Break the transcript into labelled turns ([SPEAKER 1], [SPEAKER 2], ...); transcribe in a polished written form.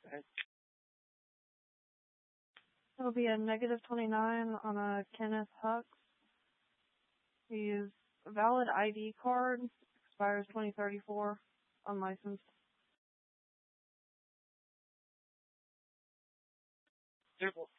[SPEAKER 1] It'll be a -29 on a Kenneth Hux. He's a valid ID card, expires 2034, unlicensed.
[SPEAKER 2] Super.